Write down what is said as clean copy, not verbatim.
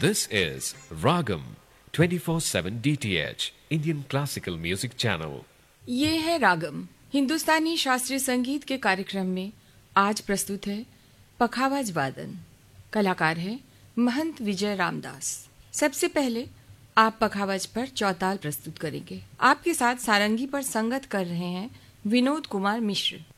This is Ragam 24/7 DTH Indian Classical Music Channel. ये है रागम हिंदुस्तानी शास्त्रीय संगीत के कार्यक्रम में आज प्रस्तुत है पखावज वादन। कलाकार है महंत विजय रामदास। सबसे पहले आप पखावज पर चौताल प्रस्तुत करेंगे। आपके साथ सारंगी पर संगत कर रहे हैं विनोद कुमार मिश्र।